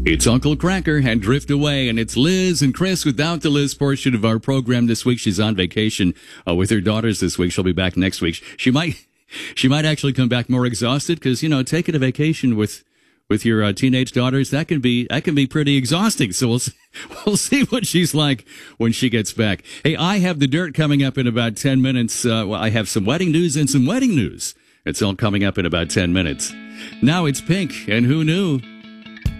It's Uncle Cracker and Drift Away, and it's Liz and Chris without the Liz portion of our program this week. She's on vacation with her daughters this week. She'll be back next week. She might actually come back more exhausted because, you know, taking a vacation with your teenage daughters, that can be pretty exhausting. So we'll see what she's like when she gets back. Hey, I have the dirt coming up in about 10 minutes. I have some wedding news and some wedding news. It's all coming up in about 10 minutes. Now it's Pink, and who knew?